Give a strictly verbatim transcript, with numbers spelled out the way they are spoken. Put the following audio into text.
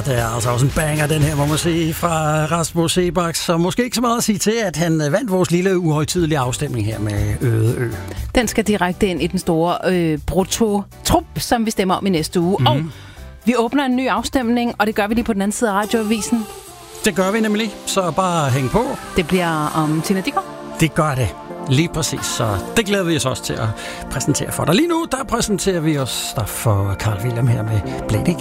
det er altså også en banger, den her, må man sige, fra Rasmus Seebach. Så måske ikke så meget at sige til, at han vandt vores lille uhøjtidelige afstemning her med Øde Ø. Den skal direkte ind i den store øh, brutto-trup, som vi stemmer om i næste uge. Mm. Og vi åbner en ny afstemning, og det gør vi lige på den anden side af radioavisen. Det gør vi nemlig, så bare hæng på. Det bliver om Tina Dickow. Det gør det. Lige præcis, så det glæder vi os også til at præsentere for dig. Lige nu, der præsenterer vi os der for Carl William her med Blæk igen.